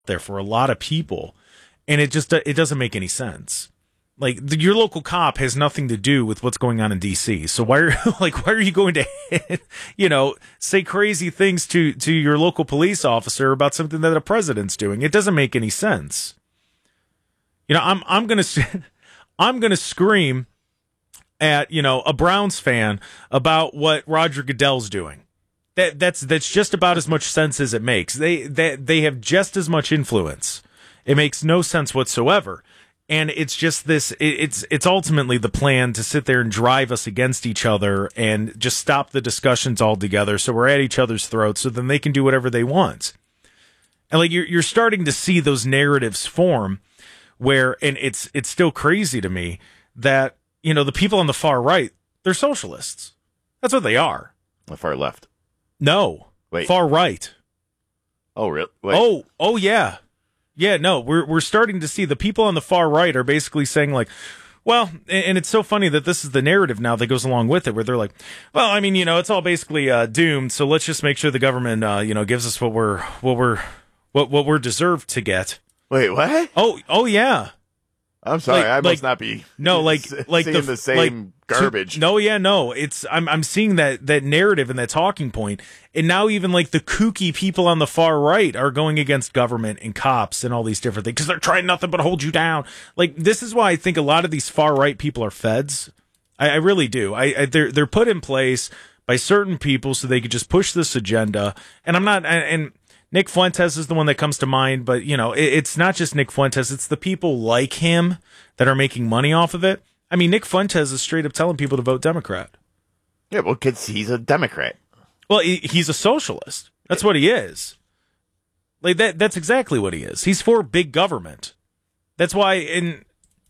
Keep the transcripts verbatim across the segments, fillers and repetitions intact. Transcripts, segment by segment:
there for a lot of people, and it just it doesn't make any sense. Like the, your local cop has nothing to do with what's going on in D C. So why are like why are you going to you know say crazy things to to your local police officer about something that a president's doing? It doesn't make any sense. You know, I'm I'm gonna I'm gonna scream at you know a Browns fan about what Roger Goodell's doing. That that's that's just about as much sense as it makes. They they they have just as much influence. It makes no sense whatsoever. And it's just this, it's it's ultimately the plan to sit there and drive us against each other and just stop the discussions altogether so we're at each other's throats so then they can do whatever they want. And like you're you're starting to see those narratives form where, and it's it's still crazy to me that, you know, the people on the far right, they're socialists. That's what they are. The far left. No. Wait. Far right. Oh, really? Wait. Oh, oh yeah. Yeah, no, we're we're starting to see the people on the far right are basically saying like, well, and it's so funny that this is the narrative now that goes along with it, where they're like, well, I mean, you know, it's all basically uh, doomed, so let's just make sure the government, uh, you know, gives us what we're what we're what what we're deserved to get. Wait, what? Oh, oh yeah. I'm sorry, like, I must like, not be. No, like like seeing the, the same like, garbage. To, no, yeah, no. It's I'm I'm seeing that that narrative and that talking point, and now even like the kooky people on the far right are going against government and cops and all these different things because they're trying nothing but hold you down. Like this is why I think a lot of these far right people are feds. I, I really do. I, I they're they're put in place by certain people so they could just push this agenda. And I'm not and. and Nick Fuentes is the one that comes to mind, but, you know, it, it's not just Nick Fuentes. It's the people like him that are making money off of it. I mean, Nick Fuentes is straight up telling people to vote Democrat. Yeah, well, because he's a Democrat. Well, he, he's a socialist. That's what he is. Like that. That's exactly what he is. He's for big government. That's why, in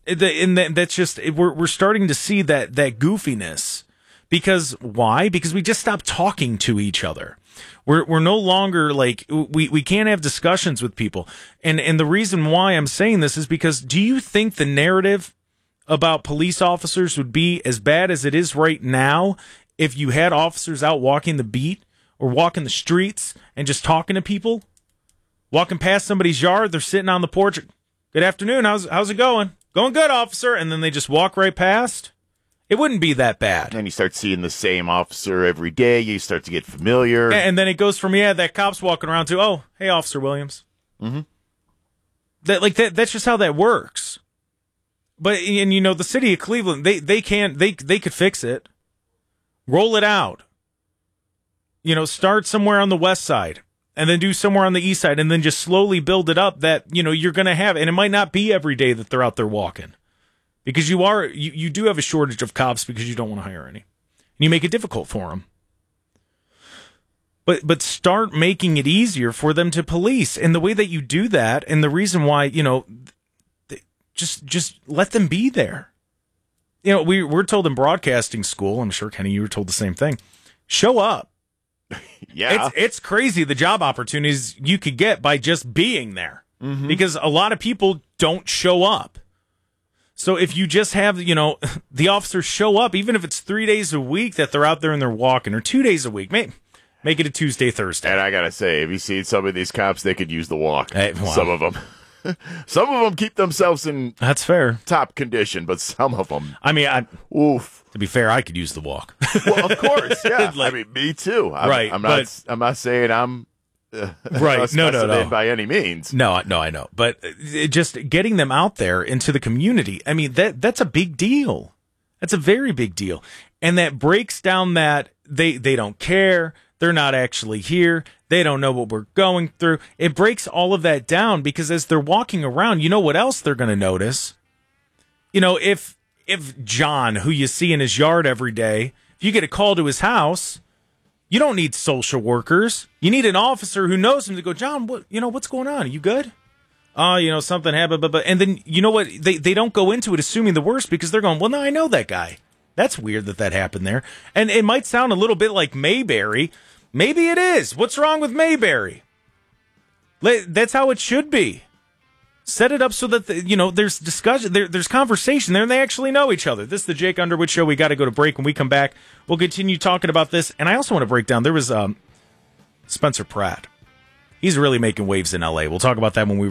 in that, that's just we're we're starting to see that that goofiness. Because why? Because we just stopped talking to each other. We're we're no longer like we, we can't have discussions with people. And and the reason why I'm saying this is because do you think the narrative about police officers would be as bad as it is right now if you had officers out walking the beat or walking the streets and just talking to people? Walking past somebody's yard, they're sitting on the porch. Good afternoon, how's how's it going? Going good, officer. And then they just walk right past. It wouldn't be that bad. And you start seeing the same officer every day. You start to get familiar. And then it goes from, yeah, that cop's walking around to, oh, hey, Officer Williams. Mm-hmm. That like that. That's just how that works. But, and you know, the city of Cleveland, they they can't, they they could fix it. Roll it out. You know, start somewhere on the west side and then do somewhere on the east side and then just slowly build it up that, you know, you're going to have. And it might not be every day that they're out there walking. Because you are, you, you do have a shortage of cops because you don't want to hire any. And you make it difficult for them. But but start making it easier for them to police. And the way that you do that, and the reason why, you know, just just let them be there. You know, we, we're told in broadcasting school, I'm sure, Kenny, you were told the same thing, show up. Yeah. It's, it's crazy the job opportunities you could get by just being there. Mm-hmm. Because a lot of people don't show up. So if you just have, you know, the officers show up, even if it's three days a week that they're out there and they're walking, or two days a week, make, make it a Tuesday, Thursday. And I got to say, have you seen some of these cops? They could use the walk. Hey, wow. Some of them. Some of them keep themselves in That's fair. top condition, but some of them. I mean, I, oof. To be fair, I could use the walk. Well, of course, yeah. Like, I mean, me too. I'm, right. I'm not. But, I'm not saying I'm. Uh, right. No, no, no. By any means. No, no, I know. But it, just getting them out there into the community, I mean, that that's a big deal. That's a very big deal. And that breaks down that they, they don't care. They're not actually here. They don't know what we're going through. It breaks all of that down because as they're walking around, you know what else they're going to notice? You know, if if John, who you see in his yard every day, if you get a call to his house, you don't need social workers. You need an officer who knows him to go, John, what, you know, what's going on? Are you good? Oh, you know, something happened. But, but, and then, you know what? They, they don't go into it assuming the worst because they're going, well, no, I know that guy. That's weird that that happened there. And it might sound a little bit like Mayberry. Maybe it is. What's wrong with Mayberry? That's how it should be. Set it up so that, the, you know, there's discussion, there, there's conversation there, and they actually know each other. This is the Jake Underwood Show. We got to go to break. When we come back, we'll continue talking about this. And I also want to break down, there was um, Spencer Pratt. he's really making waves in L A. We'll talk about that when we